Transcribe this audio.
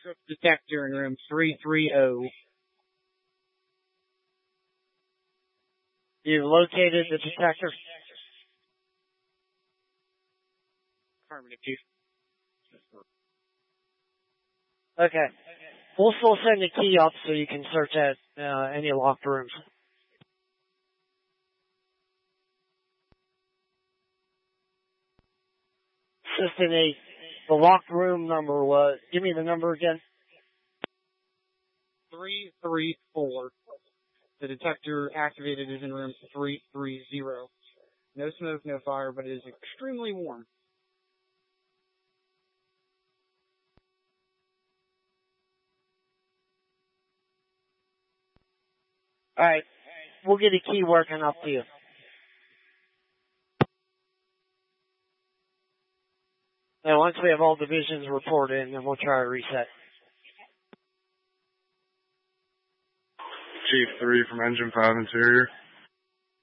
trip detector in room 330. You've located the detector? Affirmative, Chief. Okay. We'll still send a key up so you can search at any locked rooms. Assistant 8, the locked room number was, give me the number again. 334. The detector activated is in room 330. No smoke, no fire, but it is extremely warm. Alright. We'll get a key working up to you. And once we have all divisions reported in, then we'll try to reset. Chief 3 from Engine 5 Interior.